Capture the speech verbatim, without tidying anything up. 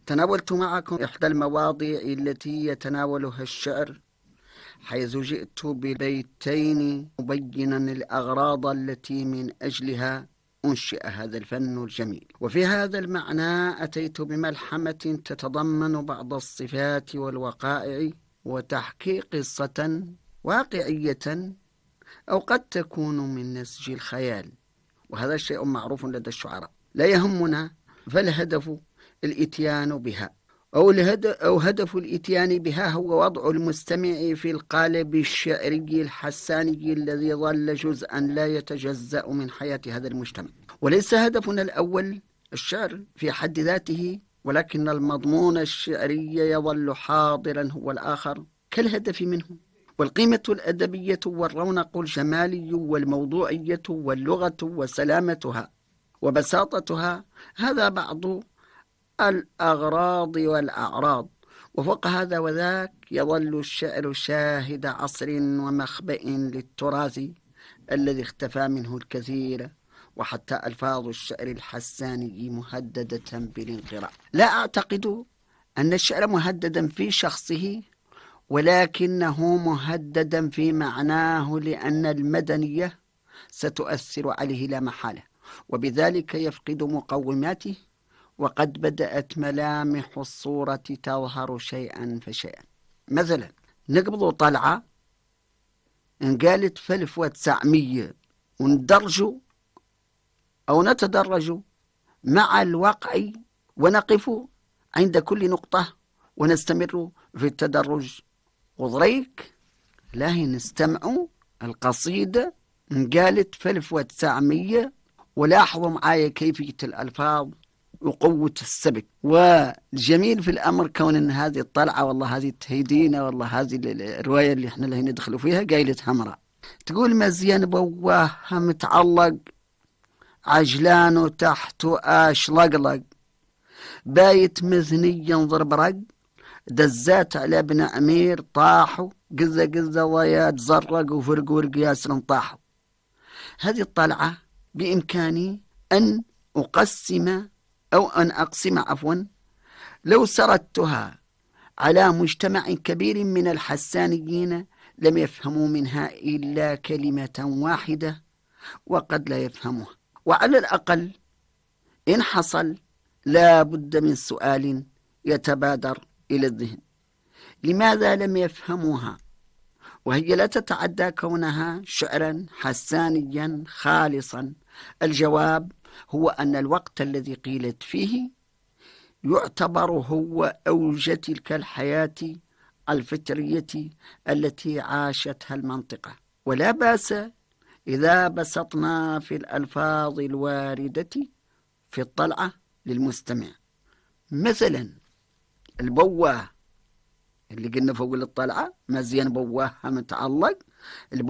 تناولت معكم إحدى المواضيع التي يتناولها الشعر، حيث جئت ببيتين مبينا الأغراض التي من أجلها أنشئ هذا الفن الجميل. وفي هذا المعنى أتيت بملحمة تتضمن بعض الصفات والوقائع وتحكي قصة واقعية أو قد تكون من نسج الخيال، وهذا شيء معروف لدى الشعراء. لا يهمنا، فالهدف الإتيان بها، أو, أو هدف الإتيان بها هو وضع المستمع في القالب الشعري الحساني الذي ظل جزءا لا يتجزأ من حياة هذا المجتمع. وليس هدفنا الأول الشعر في حد ذاته، ولكن المضمون الشعري يظل حاضرا هو الآخر كالهدف منه. والقيمة الأدبية والرونق الجمالي والموضوعية واللغة وسلامتها وبساطتها، هذا بعض الأغراض والأعراض. وفوق هذا وذاك يظل الشعر شاهد عصر ومخبئ للتراث الذي اختفى منه الكثير، وحتى ألفاظ الشعر الحساني مهددة بالانقراض. لا أعتقد أن الشعر مهددا في شخصه، ولكنه مهددا في معناه، لأن المدنية ستؤثر عليه لا محالة، وبذلك يفقد مقوماته، وقد بدأت ملامح الصورة تظهر شيئا فشيئا. مثلا نقبض طلعة إن قالت في ألف وتسعمية، وندرج أو نتدرج مع الوقع ونقف عند كل نقطة ونستمر في التدرج. وضريك لا نستمع القصيدة إن قالت في ألف وتسعمية، ولاحظوا معايا كيفية الألفاظ وقوة السبك. والجميل في الأمر كون أن هذه الطلعة، والله هذه التهيدينة، والله هذه الرواية اللي احنا اللي ندخلوا فيها قايلة همراء، تقول مزيان بواه متعلق عجلانه تحت آش لقلق، بايت مذني ينظر برق، دزات على ابن أمير طاحوا، قزة قزة ضيات زرق وفرق ورق ياسر طاحوا. هذه الطلعة بإمكاني أن أقسم أو أن أقسم عفوا لو سردتها على مجتمع كبير من الحسانيين لم يفهموا منها إلا كلمة واحدة، وقد لا يفهموها. وعلى الأقل إن حصل لا بد من سؤال يتبادر إلى الذهن: لماذا لم يفهموها؟ وهي لا تتعدى كونها شعرا حسانيا خالصا. الجواب هو أن الوقت الذي قيلت فيه يعتبر هو أوج تلك الحياة الفطرية التي عاشتها المنطقة. ولا بأس إذا بسطنا في الألفاظ الواردة في الطلعة للمستمع. مثلا البواه اللي قلنا فوق الطلعة مزيان بواه متعلق،